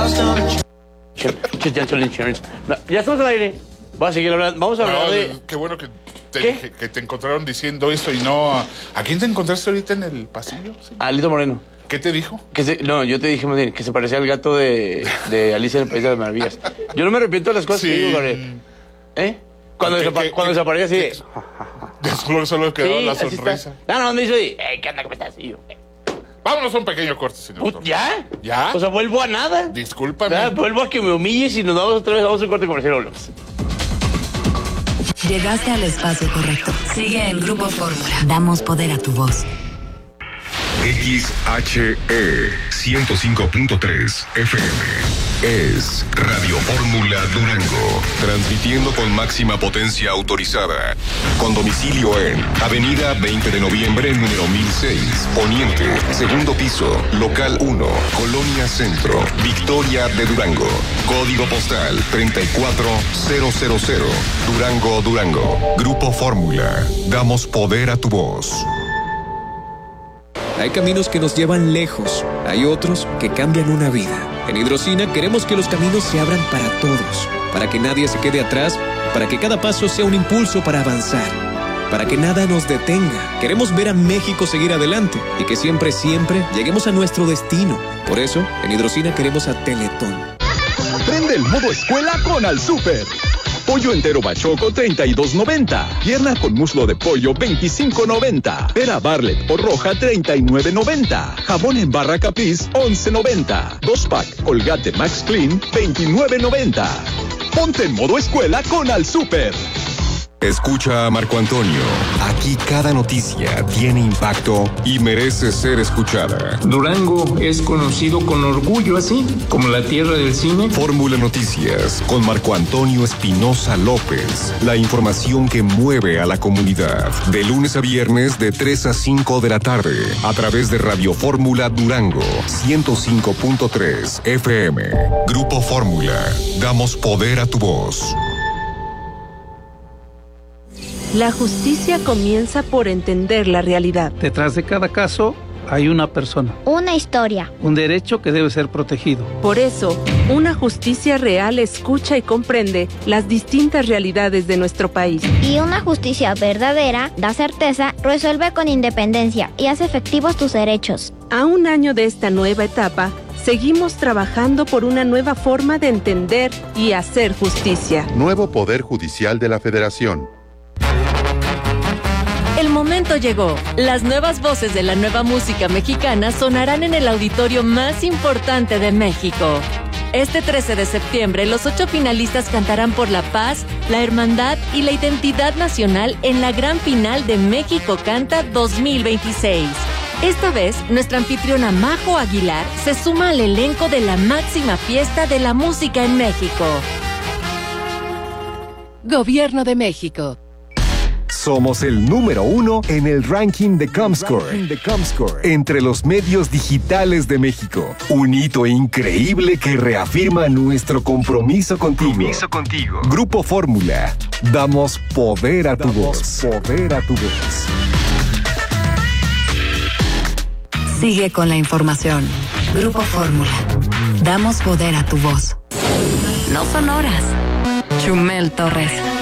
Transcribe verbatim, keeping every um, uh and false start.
Dental Insurance. No, ya estamos al aire. Voy a seguir hablando. Vamos a hablar no, de... Qué bueno que te, ¿Qué? que, que te encontraron diciendo eso y no... ¿A, ¿a quién te encontraste ahorita en el pasillo? ¿Sí? A Alito Moreno. ¿Qué te dijo? Que se, no, yo te dije más bien que se parecía al gato de, de Alicia en el País de las Maravillas. Yo no me arrepiento de las cosas Sí. que digo, Gabriel. ¿Eh? Cuando, ¿Qué, desapa- qué, cuando qué, desapareció así de... De solo, solo quedó Sí, la así sonrisa. está. No, no, me hizo de... Eh, ¿qué onda? ¿Cómo estás? Y yo, eh, Vámonos a un pequeño corte, señor. put- ¿Ya? ¿Ya? O sea, vuelvo a nada. Discúlpame. Ya, vuelvo a que me humilles y nos vamos otra vez. Vamos a un corte comercial. Volvemos. Llegaste al espacio correcto. Sigue en Grupo Fórmula. Damos poder a tu voz. X H E ciento cinco punto tres F M es Radio Fórmula Durango, transmitiendo con máxima potencia autorizada, con domicilio en Avenida veinte de noviembre, número mil seis, Poniente, segundo piso, local uno, Colonia Centro, Victoria de Durango, código postal treinta y cuatro mil, Durango, Durango. Grupo Fórmula, damos poder a tu voz. Hay caminos que nos llevan lejos, hay otros que cambian una vida. En Hidrocina queremos que los caminos se abran para todos, para que nadie se quede atrás, para que cada paso sea un impulso para avanzar, para que nada nos detenga. Queremos ver a México seguir adelante y que siempre, siempre lleguemos a nuestro destino. Por eso, en Hidrocina queremos a Teletón. Prende el modo escuela con Al Súper. Pollo entero bachoco treinta y dos noventa. Pierna con muslo de pollo veinticinco noventa. Pera Barlet o roja treinta y nueve noventa. Jabón en barra Capriz once noventa. Dos pack Colgate Max Clean veintinueve noventa. Ponte en modo escuela con Al Súper. Escucha a Marco Antonio. Aquí cada noticia tiene impacto y merece ser escuchada. Durango es conocido con orgullo así, como la tierra del cine. Fórmula Noticias con Marco Antonio Espinosa López. La información que mueve a la comunidad. De lunes a viernes de tres a cinco de la tarde. A través de Radio Fórmula Durango ciento cinco punto tres F M. Grupo Fórmula. Damos poder a tu voz. La justicia comienza por entender la realidad. Detrás de cada caso hay una persona. Una historia. Un derecho que debe ser protegido. Por eso, una justicia real escucha y comprende las distintas realidades de nuestro país. Y una justicia verdadera da certeza, resuelve con independencia y hace efectivos tus derechos. A un año de esta nueva etapa, seguimos trabajando por una nueva forma de entender y hacer justicia. Nuevo Poder Judicial de la Federación. El momento llegó. Las nuevas voces de la nueva música mexicana sonarán en el auditorio más importante de México. Este trece de septiembre, los ocho finalistas cantarán por la paz, la hermandad y la identidad nacional en la gran final de México Canta dos mil veintiséis. Esta vez, nuestra anfitriona Majo Aguilar se suma al elenco de la máxima fiesta de la música en México. Gobierno de México. Somos el número uno en el ranking de Comscore, de Comscore entre los medios digitales de México. Un hito increíble que reafirma nuestro compromiso contigo. Compromiso contigo. Grupo Fórmula. Damos poder a tu voz. Poder a tu voz. Sigue con la información. Grupo Fórmula. Damos poder a tu voz. No son horas. Chumel Torres.